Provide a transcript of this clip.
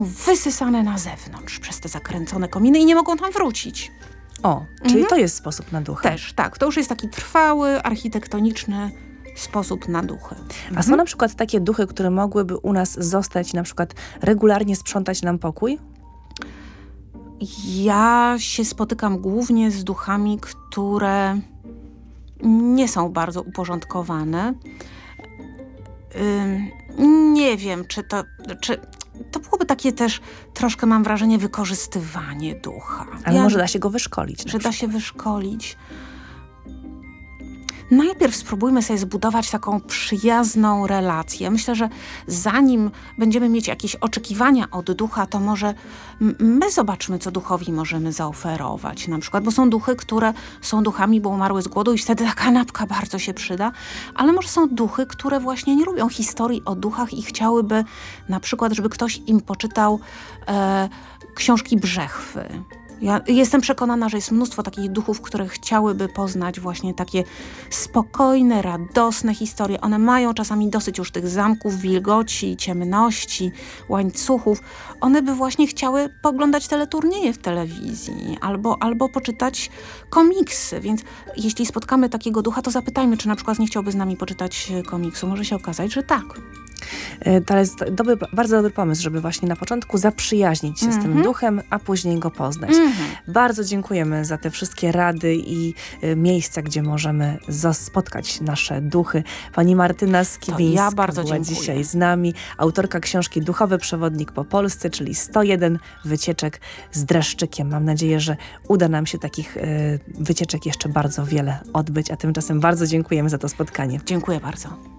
wysysane na zewnątrz przez te zakręcone kominy i nie mogą tam wrócić. O, czyli to jest sposób na duchy. Też, tak. To już jest taki trwały, architektoniczny sposób na duchy. A są na przykład takie duchy, które mogłyby u nas zostać, na przykład regularnie sprzątać nam pokój? Ja się spotykam głównie z duchami, które nie są bardzo uporządkowane. Nie wiem, czy to byłoby takie też, troszkę mam wrażenie, wykorzystywanie ducha. Ale może da się go wyszkolić. Że da się wyszkolić. Najpierw spróbujmy sobie zbudować taką przyjazną relację. Myślę, że zanim będziemy mieć jakieś oczekiwania od ducha, to może my zobaczmy, co duchowi możemy zaoferować. Na przykład, bo są duchy, które są duchami, bo umarły z głodu i wtedy ta kanapka bardzo się przyda. Ale może są duchy, które właśnie nie lubią historii o duchach i chciałyby na przykład, żeby ktoś im poczytał książki Brzechwy. Ja jestem przekonana, że jest mnóstwo takich duchów, które chciałyby poznać właśnie takie spokojne, radosne historie. One mają czasami dosyć już tych zamków, wilgoci, ciemności, łańcuchów. One by właśnie chciały poglądać teleturnieje w telewizji albo poczytać komiksy. Więc jeśli spotkamy takiego ducha, to zapytajmy, czy na przykład nie chciałby z nami poczytać komiksu. Może się okazać, że tak. To jest bardzo dobry pomysł, żeby właśnie na początku zaprzyjaźnić się z tym duchem, a później go poznać. Bardzo dziękujemy za te wszystkie rady i miejsca, gdzie możemy spotkać nasze duchy. Pani Martyna Skibińska była dzisiaj z nami, autorka książki Duchowy Przewodnik po Polsce, czyli 101 wycieczek z dreszczykiem. Mam nadzieję, że uda nam się takich wycieczek jeszcze bardzo wiele odbyć, a tymczasem bardzo dziękujemy za to spotkanie. Dziękuję bardzo.